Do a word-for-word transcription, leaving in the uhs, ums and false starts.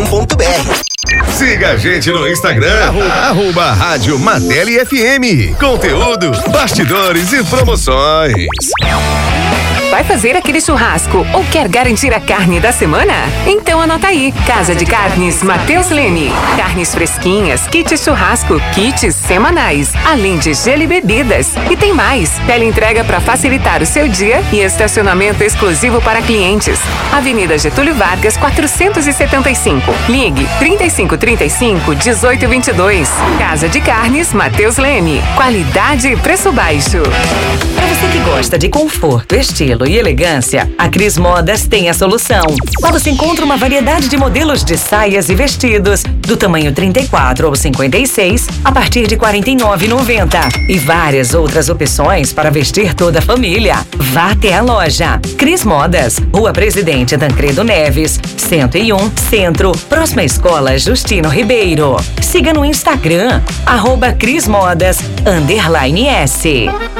com ponto b r. Siga a gente no Instagram, arroba, arroba Rádio Martelli F M. Conteúdo, bastidores e promoções. Vai fazer aquele churrasco ou quer garantir a carne da semana? Então anota aí, Casa de Carnes Matheus Leme. Carnes fresquinhas, kit churrasco, kits semanais, além de gelo e bebidas. E tem mais, teleentrega para facilitar o seu dia e estacionamento exclusivo para clientes. Avenida Getúlio Vargas, quatrocentos e setenta e cinco. Ligue trinta e cinco trinta e cinco, dezoito vinte e dois. Casa de Carnes Matheus Leme. Qualidade e preço baixo. Para você que gosta de conforto, estilo e elegância, a Cris Modas tem a solução. Lá você encontra uma variedade de modelos de saias e vestidos do tamanho trinta e quatro ou cinquenta e seis a partir de quarenta e nove reais e noventa centavos e várias outras opções para vestir toda a família. Vá até a loja Cris Modas, Rua Presidente Tancredo Neves, cento e um, Centro, próxima à Escola Justino Ribeiro. Siga no Instagram, arroba Cris Modas, underline S.